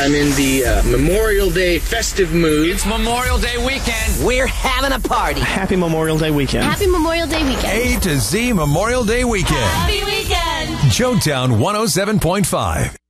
I'm in the Memorial Day festive mood. It's Memorial Day weekend. We're having a party. Happy Memorial Day weekend. Happy Memorial Day weekend. A to Z Memorial Day weekend. Happy weekend. Joetown 107.5.